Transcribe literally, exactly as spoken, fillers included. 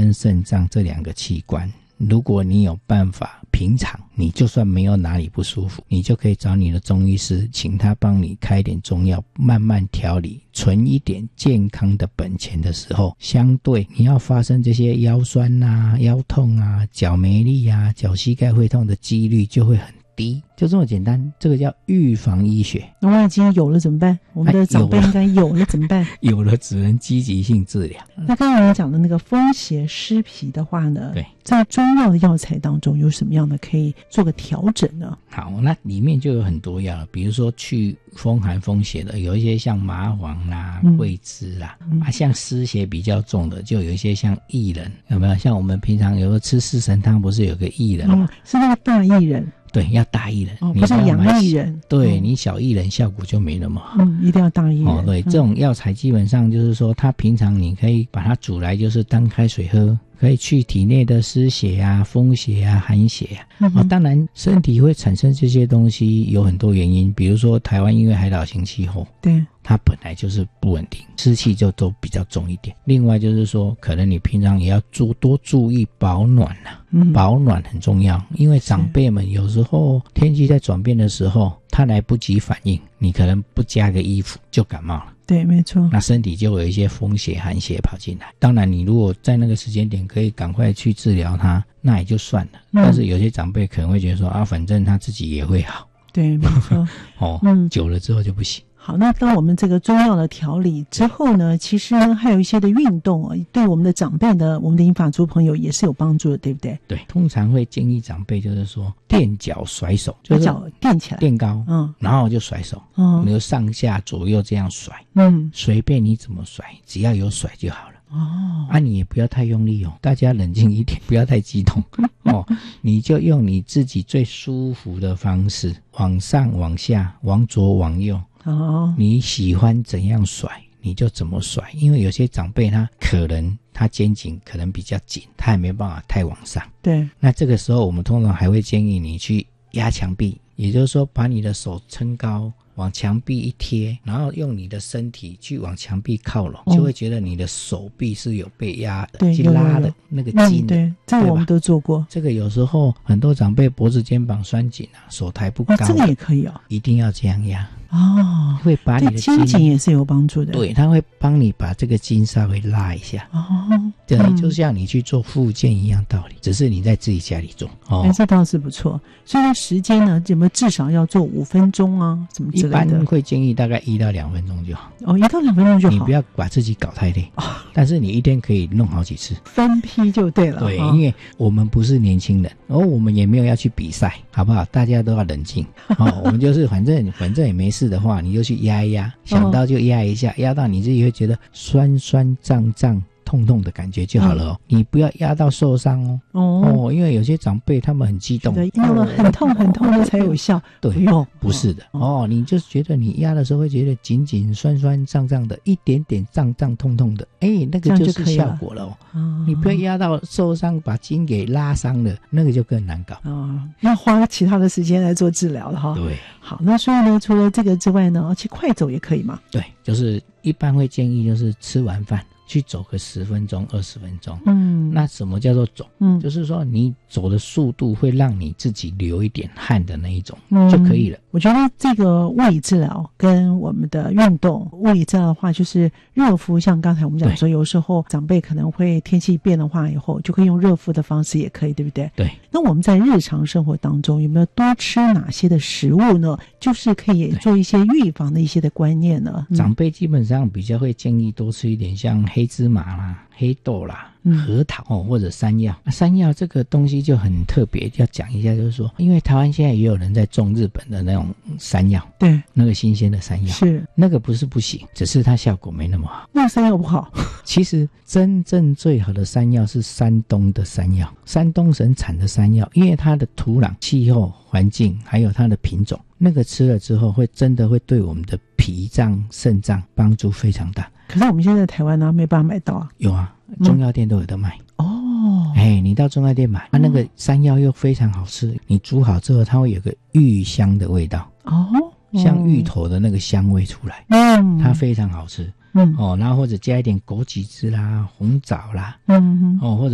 跟肾脏这两个器官，如果你有办法，平常你就算没有哪里不舒服，你就可以找你的中医师，请他帮你开点中药，慢慢调理，存一点健康的本钱的时候，相对你要发生这些腰酸啊、腰痛啊、脚没力啊、脚膝盖会痛的几率就会很低，就这么简单，这个叫预防医学。 那万一今天有了怎么办？我们的长辈应该有了怎么办？ 有了只能积极性治疗。 那刚才你讲的那个风邪湿皮的话呢， 对， 在中药的药材当中有什么样的可以做个调整呢？ 好，那里面就有很多药了，比如说去风寒风邪的，有一些像麻黄啦、桂枝啦、嗯、啊，像湿邪比较重的，就有一些像薏仁，有没有？像我们平常有时候吃四神汤，不是有个薏仁吗？ 哦，是那个大薏仁。 对，要大薏仁， 哦，不是洋薏仁。 对、嗯、你小薏仁效果就没那么好。 嗯，一定要大薏仁。 哦，对，这种药材基本上就是说，它平常你可以把它煮来，就是当开水喝，可以去体内的湿邪啊、风邪啊、寒邪啊。嗯哦、当然，身体会产生这些东西有很多原因，比如说台湾因为海岛型气候， 对， 它本来就是不稳定，湿气就都比较重一点。另外就是说，可能你平常也要注多注意保暖啊，嗯、保暖很重要，因为长辈们有时候天气在转变的时候，他来不及反应，你可能不加个衣服就感冒了。 对，没错， 那身体就有一些风邪寒邪跑进来。当然你如果在那个时间点可以赶快去治疗它，那也就算了、嗯、但是有些长辈可能会觉得说啊，反正他自己也会好。 对，没错哦、嗯，久了之后就不行。 好，那当我们这个中药的调理之后呢，其实呢还有一些的运动、哦、对我们的长辈呢，我们的银发族朋友也是有帮助的，对不对？ 对，通常会建议长辈就是说垫脚甩手，就是脚垫起来， 垫高，嗯，然后就甩手，嗯，你就上下左右这样甩，嗯，随便你怎么甩，只要有甩就好了。哦，啊，你也不要太用力哦，大家冷静一点，不要太激动哦。你就用你自己最舒服的方式，往上、往下、往左、往右。哦，你喜欢怎样甩你就怎么甩，因为有些长辈他可能他肩颈可能比较紧，他也没办法太往上。对，那这个时候我们通常还会建议你去压墙壁，也就是说把你的手撑高，往墙壁一贴，然后用你的身体去往墙壁靠拢、哦、就会觉得你的手臂是有被压的，去拉的那个筋的、嗯、对， 这个我们都做过。 这个有时候很多长辈脖子肩膀酸紧啊，手抬不高、哦、 这个也可以哦， 一定要这样压哦， 会把你的筋颈也是有帮助的。 对，它会帮你把这个筋稍微拉一下。哦，对、嗯，就像你去做复健一样道理，只是你在自己家里做。哦， 哎，这倒是不错。所以时间呢，有没有至少要做五分钟啊？什么之类的？ 一般会建议大概一到两分钟就好。 哦，一到两分钟就好。 你不要把自己搞太累。哦，但是你一天可以弄好几次， 分批就对了。 对， 哦、 因为我们不是年轻人，而、哦、我们也没有要去比赛，好不好？大家都要冷静。哦，我们就是反正反正也没事的话，你就去压一压，想到就压一下，压到你自己会觉得酸酸胀胀痛痛的感觉就好了哦、嗯、你不要压到受伤哦。哦, 哦因为有些长辈他们很激动， 用了很痛很痛的才有效。 对，不用，不是的。哦，你就觉得你压的时候会觉得紧紧酸酸胀胀的，一点点胀胀痛痛的，哎，那个就是效果了哦。哦，你不要压到受伤，把筋给拉伤了，那个就更难搞。 哦，要花其他的时间来做治疗了哈。 对， 好，那所以呢，除了这个之外呢，其实快走也可以嘛。 对，就是一般会建议就是吃完饭去走个十分钟、二十分钟。嗯，那什么叫做走？嗯，就是说你走的速度会让你自己流一点汗的那一种、嗯、就可以了。 我觉得这个物理治疗跟我们的运动，物理治疗的话就是热敷，像刚才我们讲说，有时候长辈可能会天气变的话以后，就可以用热敷的方式也可以，对不对？对。那我们在日常生活当中有没有多吃哪些的食物呢？就是可以做一些预防的一些的观念呢？嗯、 长辈基本上比较会建议多吃一点像黑芝麻啦、黑豆啦、核桃、哦、或者山药。山药这个东西就很特别，要讲一下，就是说因为台湾现在也有人在种日本的那种山药，对，那个新鲜的山药，是那个不是不行，只是它效果没那么好。 那山药不好？ 其实真正最好的山药是山东的山药，山东省产的山药，因为它的土壤、气候、环境还有它的品种，那个吃了之后会真的会对我们的脾脏、肾脏帮助非常大。 可是我们现在在台湾呢、啊，没办法买到啊。 有啊，中药店都有得卖。哦、嗯，哎，你到中药店买，它、啊、那个山药又非常好吃，你煮好之后，它会有个芋香的味道。哦，像芋头的那个香味出来。嗯，它非常好吃。嗯，哦，然后或者加一点枸杞子啦、红枣啦。嗯，哦，或者